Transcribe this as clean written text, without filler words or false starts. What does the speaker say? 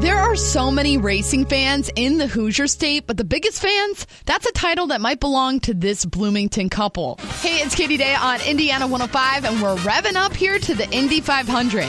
There are so many racing fans in the Hoosier State, but the biggest fans, that's a title that might belong to this Bloomington couple. Hey, it's Katie Day on Indiana 105, and we're revving up here to the Indy 500.